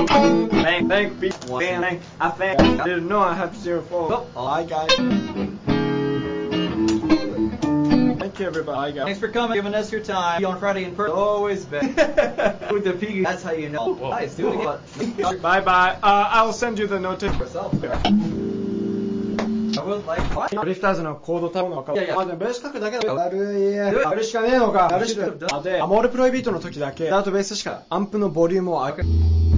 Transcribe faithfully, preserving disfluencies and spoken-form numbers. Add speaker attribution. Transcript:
Speaker 1: Thank, thank, people. Thank, I thank. I didn't know I had zero four. Oh,
Speaker 2: Hi guys. Thank you everybody. Hi guys.
Speaker 3: Thanks for coming, giving us your time. On Friday in person.
Speaker 1: always been.
Speaker 3: With the piggy. That's how you know.
Speaker 1: Whoa.
Speaker 3: Nice, do it again.
Speaker 2: Bye bye. Uh, I'll send you the notice.
Speaker 3: Yourself. I would like what?
Speaker 2: ドリフターズのコードタウンのわかる。
Speaker 3: いやいや
Speaker 2: あ、でもベース書くだけだよ。悪い。やるしかねえのか。やるしか。で、アモールプロイビートの時だけ、ダートベースしかアンプのボリュームを上げ